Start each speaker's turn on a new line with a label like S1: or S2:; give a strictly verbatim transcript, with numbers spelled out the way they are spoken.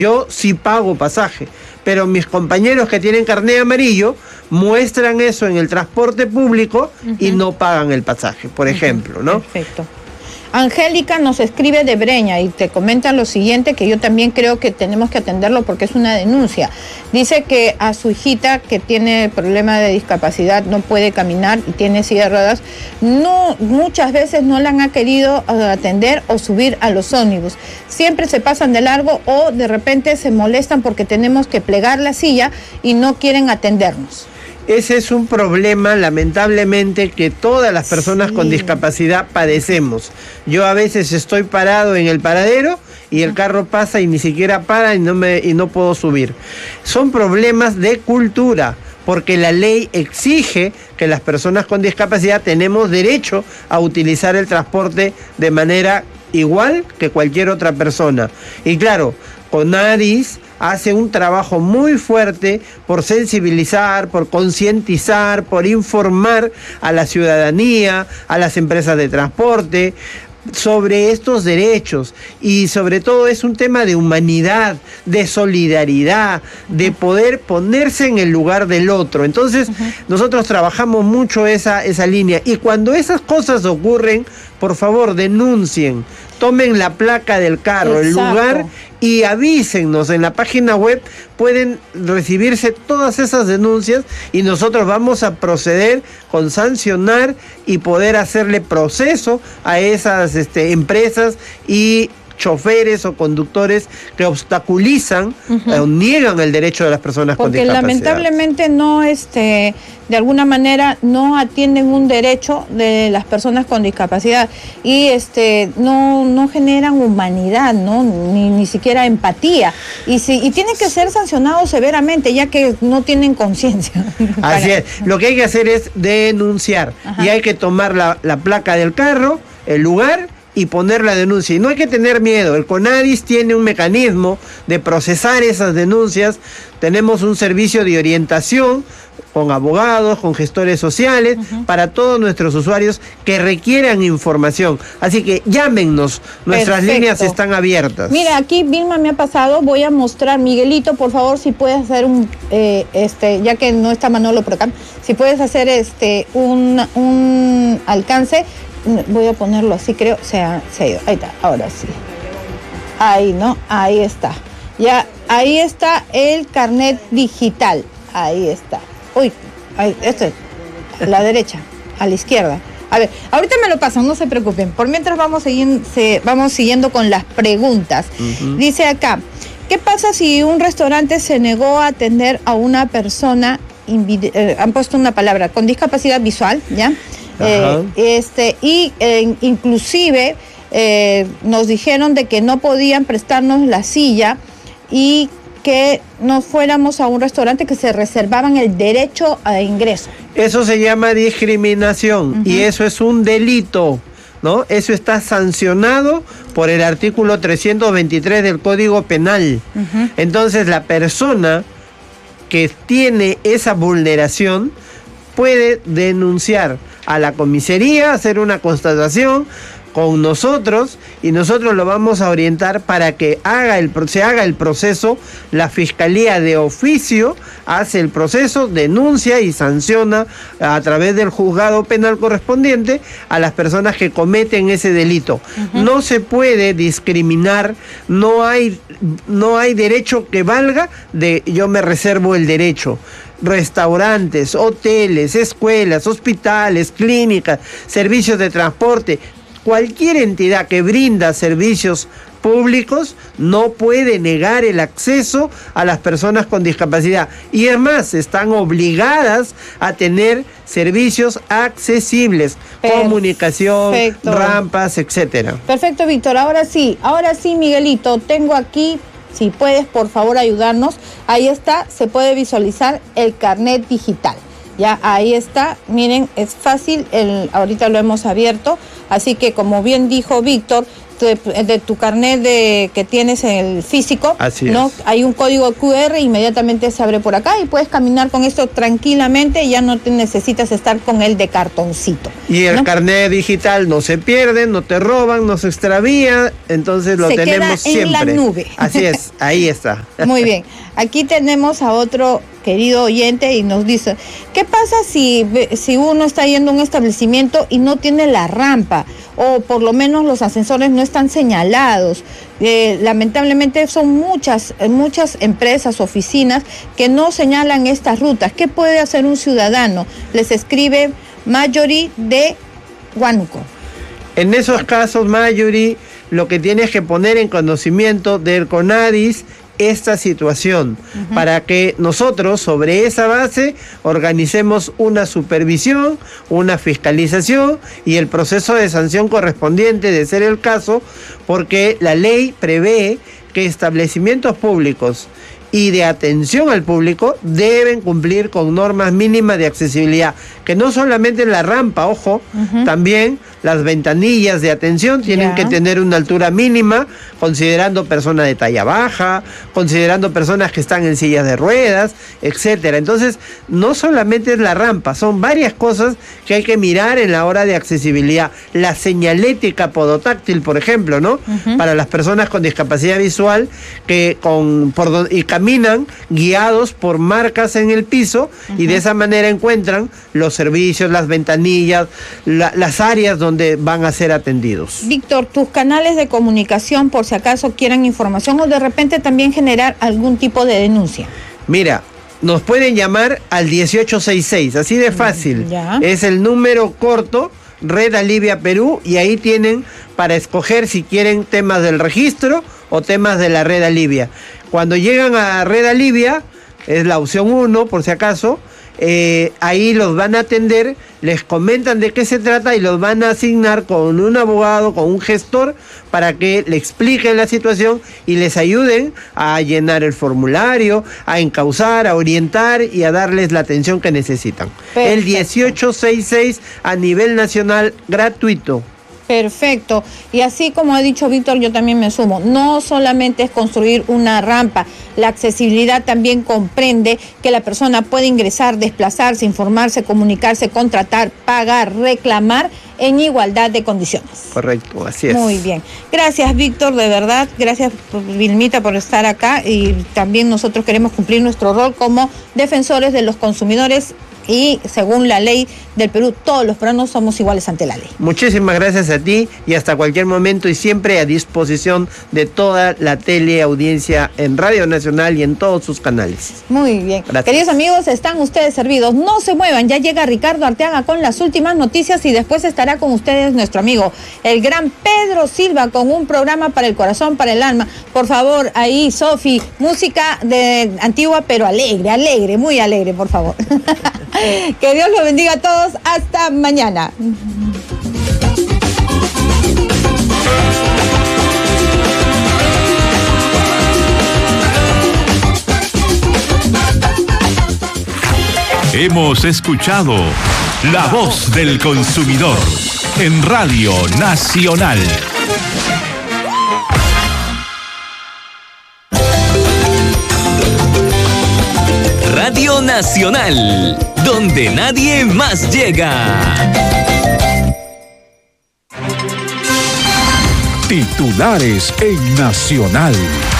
S1: Yo sí pago pasaje, pero mis compañeros que tienen carnet amarillo muestran eso en el transporte público uh-huh. y no pagan el pasaje, por uh-huh. ejemplo, ¿no?
S2: Perfecto. Angélica nos escribe de Breña y te comenta lo siguiente, que yo también creo que tenemos que atenderlo porque es una denuncia. Dice que a su hijita, que tiene problema de discapacidad, no puede caminar y tiene silla de ruedas, no, muchas veces no la han querido atender o subir a los ómnibus. Siempre se pasan de largo o de repente se molestan porque tenemos que plegar la silla y no quieren atendernos.
S1: Ese es un problema, lamentablemente, que todas las personas sí. con discapacidad padecemos. Yo a veces estoy parado en el paradero y el carro pasa y ni siquiera para y no, me, y no puedo subir. Son problemas de cultura, porque la ley exige que las personas con discapacidad tenemos derecho a utilizar el transporte de manera igual que cualquier otra persona. Y claro, CONADIS hace un trabajo muy fuerte por sensibilizar, por concientizar, por informar a la ciudadanía, a las empresas de transporte sobre estos derechos, y sobre todo es un tema de humanidad, de solidaridad, de poder ponerse en el lugar del otro. Entonces uh-huh. nosotros trabajamos mucho esa, esa línea, y cuando esas cosas ocurren, por favor denuncien, tomen la placa del carro, exacto. el lugar, y avísennos en la página web. Pueden recibirse todas esas denuncias y nosotros vamos a proceder con sancionar y poder hacerle proceso a esas este, empresas y choferes o conductores que obstaculizan uh-huh. o niegan el derecho de las personas
S2: Porque
S1: con discapacidad.
S2: Porque lamentablemente no, este, de alguna manera no atienden un derecho de las personas con discapacidad y este, no, no generan humanidad, ¿no? Ni, ni siquiera empatía. Y, si, y tienen que ser sancionados severamente, ya que no tienen conciencia.
S1: Así es. Lo que hay que hacer es denunciar. Ajá. Y hay que tomar la, la placa del carro, el lugar, y poner la denuncia. Y no hay que tener miedo. El CONADIS tiene un mecanismo de procesar esas denuncias. Tenemos un servicio de orientación con abogados, con gestores sociales, uh-huh. para todos nuestros usuarios que requieran información. Así que llámennos, nuestras Perfecto. líneas están abiertas.
S2: Mira, aquí Vilma me ha pasado, voy a mostrar, Miguelito, por favor, si puedes hacer un, eh, este, ya que no está Manolo por acá, si puedes hacer este un, un alcance. Voy a ponerlo así, creo, se ha, se ha ido. Ahí está, ahora sí. Ahí, ¿no? Ahí está. Ya, ahí está el carnet digital. Ahí está. Uy, ahí, esto es a la derecha, a la izquierda. A ver, ahorita me lo pasan, no se preocupen. Por mientras vamos siguiendo, se, vamos siguiendo con las preguntas. Uh-huh. Dice acá, ¿qué pasa si un restaurante se negó a atender a una persona, invid- eh, han puesto una palabra, con discapacidad visual, ¿ya? Eh, este y eh, inclusive eh, nos dijeron de que no podían prestarnos la silla y que no fuéramos a un restaurante, que se reservaban el derecho a ingreso?
S1: Eso se llama discriminación uh-huh. y eso es un delito, ¿no? Eso está sancionado por el artículo trescientos veintitrés del Código Penal. Uh-huh. Entonces la persona que tiene esa vulneración puede denunciar a la comisaría, hacer una constatación con nosotros y nosotros lo vamos a orientar para que haga el, se haga el proceso. La Fiscalía de oficio hace el proceso, denuncia y sanciona a través del juzgado penal correspondiente a las personas que cometen ese delito. Uh-huh. No se puede discriminar, no hay, no hay derecho que valga de yo me reservo el derecho. Restaurantes, hoteles, escuelas, hospitales, clínicas, servicios de transporte, cualquier entidad que brinda servicios públicos no puede negar el acceso a las personas con discapacidad. Y es más, están obligadas a tener servicios accesibles, Perfecto. comunicación, rampas, etcétera.
S2: Perfecto, Víctor. Ahora sí, ahora sí, Miguelito, tengo aquí, si puedes, por favor, ayudarnos. Ahí está, se puede visualizar el carnet digital. Ya, ahí está, miren, es fácil, el, ahorita lo hemos abierto, así que como bien dijo Víctor, tu, de tu carnet de, que tienes en el físico,
S1: Así
S2: ¿no?
S1: es.
S2: Hay un código cu erre, inmediatamente se abre por acá y puedes caminar con esto tranquilamente, ya no te necesitas estar con el de cartoncito.
S1: Y el
S2: ¿no?
S1: carnet digital no se pierde, no te roban, no se extravía, entonces lo
S2: Se
S1: tenemos
S2: queda en
S1: siempre.
S2: la nube.
S1: Así es, ahí está.
S2: Muy bien. Aquí tenemos a otro querido oyente y nos dice, ¿qué pasa si, si uno está yendo a un establecimiento y no tiene la rampa? O por lo menos los ascensores no están señalados. Eh, lamentablemente son muchas, muchas empresas, oficinas que no señalan estas rutas. ¿Qué puede hacer un ciudadano? Les escribe Mayori de Huánuco.
S1: En esos casos, Mayuri, lo que tienes que poner en conocimiento del CONADIS esta situación, uh-huh, para que nosotros sobre esa base organicemos una supervisión, una fiscalización y el proceso de sanción correspondiente de ser el caso, porque la ley prevé que establecimientos públicos y de atención al público deben cumplir con normas mínimas de accesibilidad, que no solamente la rampa, ojo, uh-huh, también las ventanillas de atención tienen, yeah, que tener una altura mínima, considerando personas de talla baja, considerando personas que están en sillas de ruedas, etcétera. Entonces, no solamente es la rampa, son varias cosas que hay que mirar en la hora de accesibilidad. La señalética podotáctil, por ejemplo, ¿no? Uh-huh. Para las personas con discapacidad visual que con por y caminan guiados por marcas en el piso, uh-huh, y de esa manera encuentran los servicios, las ventanillas, la, las áreas donde van a ser atendidos.
S2: Víctor, tus canales de comunicación, por si acaso quieran información o de repente también generar algún tipo de denuncia.
S1: Mira, nos pueden llamar al dieciocho sesenta y seis, así de fácil.
S2: Ya.
S1: Es el número corto, Red Alivia Perú, y ahí tienen para escoger si quieren temas del registro o temas de la Red Alivia. Cuando llegan a Red Alivia, es la opción uno, por si acaso, eh, ahí los van a atender, les comentan de qué se trata y los van a asignar con un abogado, con un gestor, para que le expliquen la situación y les ayuden a llenar el formulario, a encauzar, a orientar y a darles la atención que necesitan. Perfecto. El dieciocho sesenta y seis a nivel nacional, gratuito.
S2: Perfecto. Y así como ha dicho Víctor, yo también me sumo. No solamente es construir una rampa, la accesibilidad también comprende que la persona puede ingresar, desplazarse, informarse, comunicarse, contratar, pagar, reclamar en igualdad de condiciones.
S1: Correcto, así es.
S2: Muy bien. Gracias, Víctor, de verdad. Gracias, Vilmita, por estar acá. Y también nosotros queremos cumplir nuestro rol como defensores de los consumidores. Y según la ley del Perú, todos los peruanos somos iguales ante la ley.
S1: Muchísimas gracias a ti y hasta cualquier momento y siempre a disposición de toda la teleaudiencia en Radio Nacional y en todos sus canales.
S2: Muy bien.
S1: Gracias.
S2: Queridos amigos, están ustedes servidos. No se muevan, ya llega Ricardo Arteaga con las últimas noticias y después estará con ustedes nuestro amigo, el gran Pedro Silva, con un programa para el corazón, para el alma. Por favor, ahí, Sofi, música de antigua pero alegre, alegre, muy alegre, por favor. Que Dios los bendiga a todos. Hasta mañana.
S3: Hemos escuchado La Voz del Consumidor en Radio Nacional.
S4: Radio Nacional, donde nadie más llega.
S3: Titulares en Nacional.